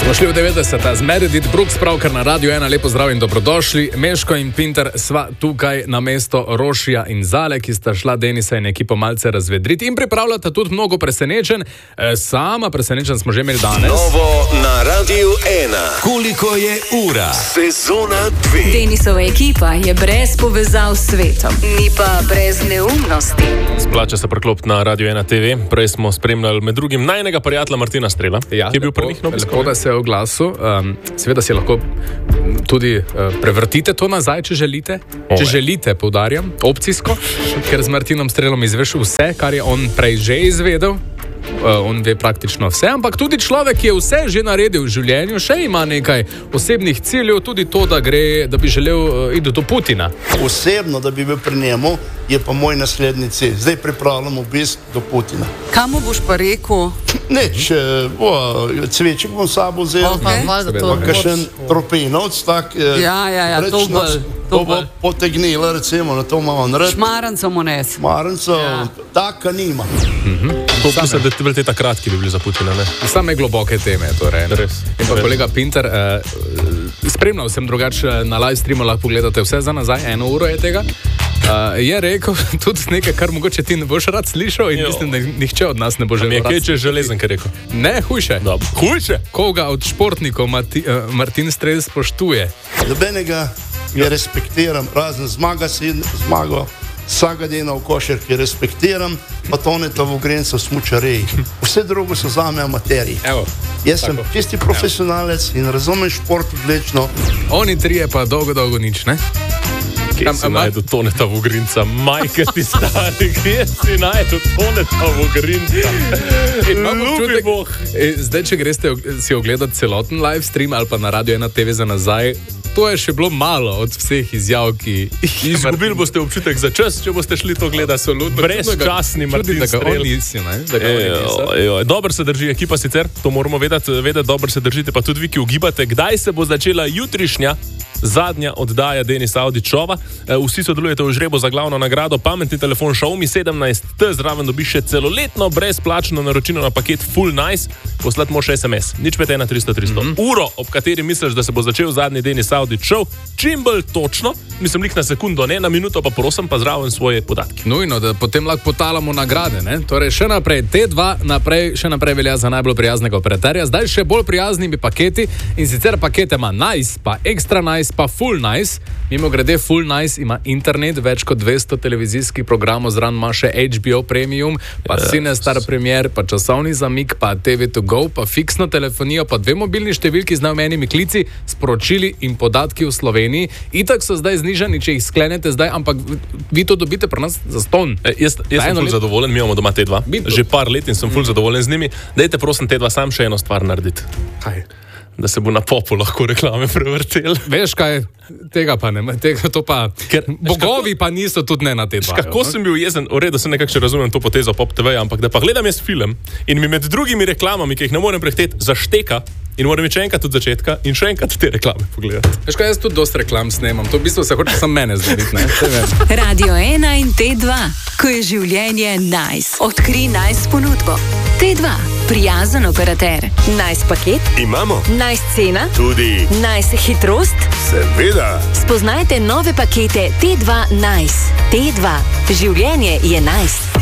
Šli v 90. z Meredith Brooks, pravkar na Radio 1. Lepo zdrav in dobrodošli. Meško in Pinter sva tukaj na mesto Rošija in Zale, ki sta šla Denisa in ekipo malce razvedriti in pripravljata tudi mnogo presenečen. Sama presenečen smo že imeli danes. Novo na Radio 1. Koliko je ura? Sezona 2. Denisova ekipa je brez povezav s svetom, ni pa brez neumnosti. Splača se preklopiti na Radio 1 TV. Prej smo spremljali med drugim najnega prijatelja Martina Strela, ki je bil prvih na obisku. Lepo, da se je oglasil. Seveda si lahko tudi prevrtite to nazaj, če želite. Če želite, poudarjam, opcijsko, ker z Martinom Strelom izveš vse, kar je on prej že izvedel. On ve praktično vse, ampak tudi človek, ki je vse že naredil v življenju, še ima nekaj osebnih ciljev, tudi to, da bi želel iti do Putina. Osebno, da bi bil pri njemu, je pa moj naslednji cilj. Zdaj pripravljam obisk do Putina. Kam boš pa rekel? Neč, cveček bom sabo vzel, kakšen tropinovc, tak, to bo potegnila, recimo, na to imamo nared. Šmaranco mu nes. Šmaranco, taka nima. To mislim, da ti bili ta kratki bi bili za Putina, ne? Same globoke teme, torej. In pa kolega Pinter, spremljal sem drugače na live streamu, lahko pogledate vse za nazaj, 1 uro je tega. Je rekel tudi nekaj, kar mogoče ti ne boš rad slišal in mislim, da nihče od nas ne bo želel rad. Nekaj, če je železen, kar rekel. Ne, hujše. Hujše? Koga od športnikov Martin Strel spoštuje? Dobenega je respektiram, razen zmago, Sagadina v košarki respektiram, pa Toneta Vogrinca v smučareji. Vse drugo so zame amaterji. Jaz sem čisti profesionalec in razumem šport odlično. Oni trije pa dolgo nič, ne? Kje si najdu Toneta Vogrinca? Majke ti stari, kje si najdu Toneta Vogrinca? Ljubi Bog. Zdaj, če greste si ogledati celoten live stream ali pa na Radio 1 TV za nazaj, to je še bilo malo od vseh izjav, ki... Izgubili boste občutek za čas, če boste šli to gledati. Brezčasni Martin Strel. Dobro se drži ekipa sicer, to moramo vedeti, dobro se držite, pa tudi vi, ki ugibate, kdaj se bo začela jutrišnja zadnja oddaja Denisa Avdićova. Vsi sodelujete v žrebu za glavno nagrado pametni telefon Xiaomi 17T, zraven dobiš še celoletno brezplačno naročilo na paket Full Nice, poslati moraš SMS, nič 513 300 300. Uro, ob kateri misliš, da se bo začel zadnji Denis Avdićov, čim bolj točno, mislim lik na sekundo, ne na minuto, pa prosim, pa zraven svoje podatke. Nujno, da potem lahko potalamo nagrade, ne? Torej še naprej, T2 še naprej velja za najbolj prijaznega operaterja, zdaj še bolj prijaznimi paketi in sicer pakete ima Nice, pa Extra Nice, pa Full Nice. Mimo grede Full Nice ima internet, več kot 200 televizijskih programov, zraven ima še HBO Premium, pa Cinestar Premier, pa časovni zamik, pa TV to go, pa fiksno telefonijo, pa 2 mobilni številki z neomenjenimi klici, sporočili in podatki v Sloveniji. Itak so zdaj znižani, če jih sklenete zdaj, ampak vi to dobite pri nas za ston. Jaz sem ful zadovoljen, mi imamo doma T2. Že par let in sem ful zadovoljen z njimi. Dajte prosim T2 sam še eno stvar narediti. Kaj? Da se bo na popu lahko reklame prevrtel. Veš kaj, tega pa ne, to pa, ker bogovi pa niso tudi ne na T2. Kako sem bil jezen, v redu se nekako še razumem to potezo Pop TV, ampak da pa gledam jaz film in mi med drugimi reklamami, ki jih ne morem prehteti, zašteka in moram iti še enkrat od začetka in še enkrat te reklame pogledati. Veš kaj, jaz tudi dosti reklam snemam, to v bistvu se hoče sam mene zdraviti, ne? Radio 1 in T2, ko je življenje nice. Odkri nice ponudbo. T2, prijazen operater. Nice paket? Imamo. Nice cena? Tudi. Nice hitrost? Seveda. Spoznajte nove pakete T2 Nice. T2, življenje je nice.